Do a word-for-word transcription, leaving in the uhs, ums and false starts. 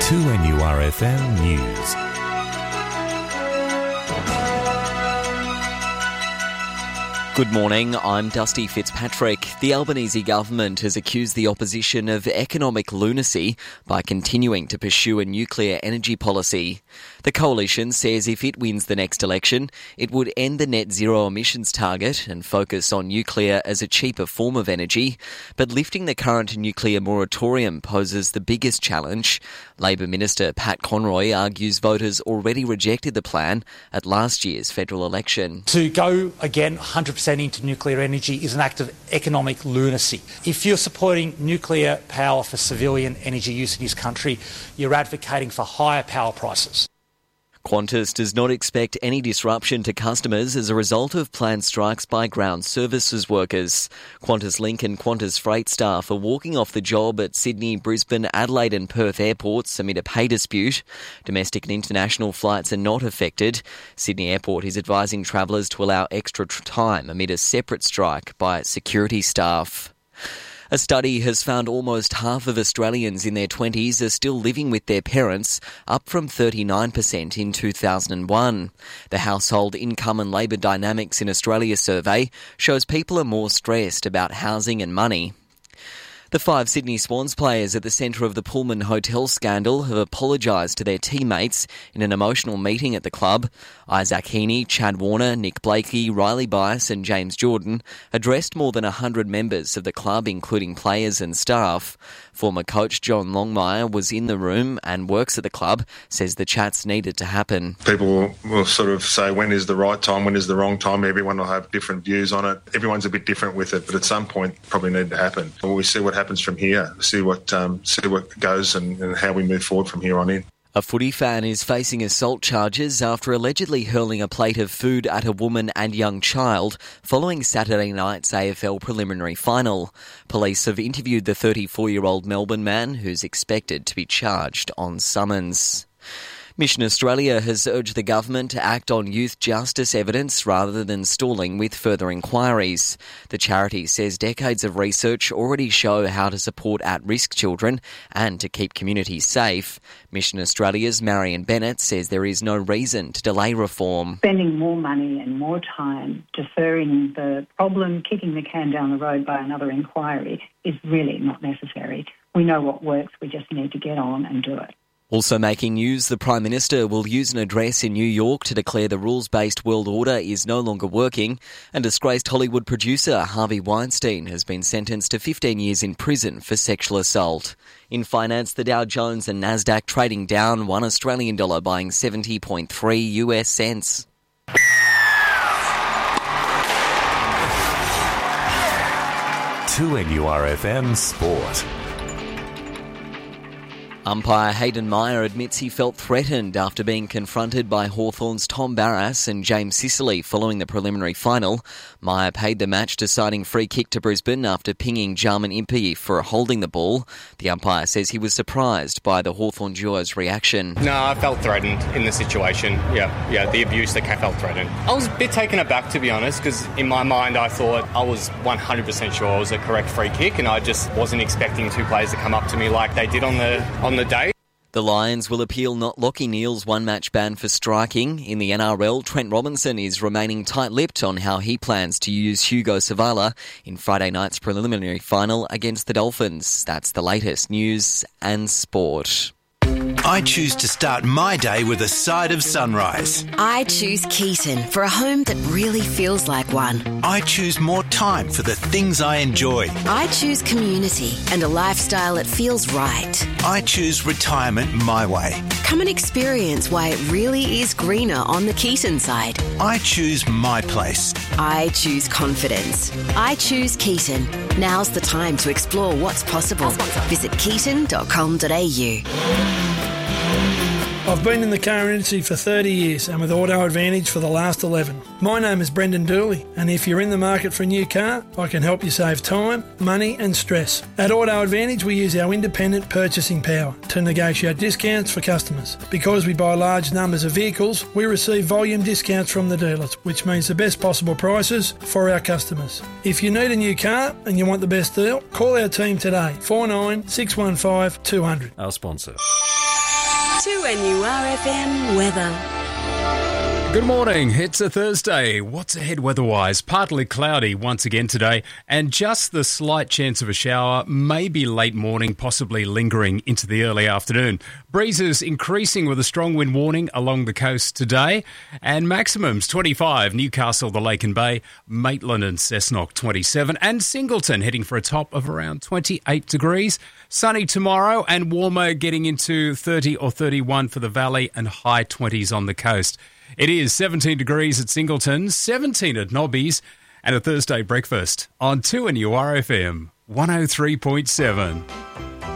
two N U R F M News. Good morning, I'm Dusty Fitzpatrick. The Albanese government has accused the opposition of economic lunacy by continuing to pursue a nuclear energy policy. The coalition says if it wins the next election, it would end the net zero emissions target and focus on nuclear as a cheaper form of energy. But lifting the current nuclear moratorium poses the biggest challenge. Labor Minister Pat Conroy argues voters already rejected the plan at last year's federal election. To go again one hundred percent into nuclear energy is an act of economic lunacy. If you're supporting nuclear power for civilian energy use in this country, you're advocating for higher power prices. Qantas does not expect any disruption to customers as a result of planned strikes by ground services workers. Qantas Link and Qantas Freight staff are walking off the job at Sydney, Brisbane, Adelaide and Perth airports amid a pay dispute. Domestic and international flights are not affected. Sydney Airport is advising travellers to allow extra time amid a separate strike by security staff. A study has found almost half of Australians in their twenties are still living with their parents, up from thirty-nine percent in two thousand one. The Household Income and Labour Dynamics in Australia survey shows people are more stressed about housing and money. The five Sydney Swans players at the centre of the Pullman Hotel scandal have apologised to their teammates in an emotional meeting at the club. Isaac Heaney, Chad Warner, Nick Blakey, Riley Bias and James Jordan addressed more than one hundred members of the club, including players and staff. Former coach John Longmire was in the room and works at the club, says the chats needed to happen. People will, will sort of say when is the right time, when is the wrong time. Everyone will have different views on it. Everyone's a bit different with it, but at some point probably need to happen. We'll see what happens from here, see what um, see what goes and, and how we move forward from here on in. A footy fan is facing assault charges after allegedly hurling a plate of food at a woman and young child following Saturday night's A F L preliminary final. Police have interviewed the thirty-four-year-old Melbourne man who's expected to be charged on summons. Mission Australia has urged the government to act on youth justice evidence rather than stalling with further inquiries. The charity says decades of research already show how to support at-risk children and to keep communities safe. Mission Australia's Marion Bennett says there is no reason to delay reform. Spending more money and more time deferring the problem, kicking the can down the road by another inquiry is really not necessary. We know what works, we just need to get on and do it. Also making news, the Prime Minister will use an address in New York to declare the rules-based world order is no longer working, and disgraced Hollywood producer Harvey Weinstein has been sentenced to fifteen years in prison for sexual assault. In finance, the Dow Jones and Nasdaq trading down, one Australian dollar buying seventy point three U S cents. two N U R F M Sport. Umpire Hayden Meyer admits he felt threatened after being confronted by Hawthorn's Tom Barras and James Sicily following the preliminary final. Meyer paid the match-deciding free kick to Brisbane after pinging Jarman Impey for holding the ball. The umpire says he was surprised by the Hawthorn duo's reaction. No, I felt threatened in the situation. Yeah, yeah, the abuse that I felt threatened. I was a bit taken aback, to be honest, because in my mind I thought I was one hundred percent sure it was a correct free kick, and I just wasn't expecting two players to come up to me like they did on the on the day. The Lions will appeal not Lachie Neale's one-match ban for striking. In the N R L, Trent Robinson is remaining tight-lipped on how he plans to use Hugo Savala in Friday night's preliminary final against the Dolphins. That's the latest news and sport. I choose to start my day with a side of sunrise. I choose Keaton for a home that really feels like one. I choose more time for the things I enjoy. I choose community and a lifestyle that feels right. I choose retirement my way. Come and experience why it really is greener on the Keaton side. I choose my place. I choose confidence. I choose Keaton. Now's the time to explore what's possible. Visit keaton dot com dot a u. I've been in the car industry for thirty years and with Auto Advantage for the last eleven. My name is Brendan Dooley, and if you're in the market for a new car, I can help you save time, money and stress. At Auto Advantage, we use our independent purchasing power to negotiate discounts for customers. Because we buy large numbers of vehicles, we receive volume discounts from the dealers, which means the best possible prices for our customers. If you need a new car and you want the best deal, call our team today, four nine six one five two hundred. Our sponsor. two N U R F M weather. Good morning. It's a Thursday. What's ahead weather-wise? Partly cloudy once again today, and just the slight chance of a shower, maybe late morning, possibly lingering into the early afternoon. Breezes increasing with a strong wind warning along the coast today, and maximums twenty-five, Newcastle, the Lake and Bay, Maitland and Cessnock twenty-seven, and Singleton heading for a top of around twenty-eight degrees. Sunny tomorrow and warmer, getting into thirty or thirty-one for the valley and high twenties on the coast. It is seventeen degrees at Singleton, seventeen at Nobbies, and a Thursday breakfast on two N U R F M one oh three point seven.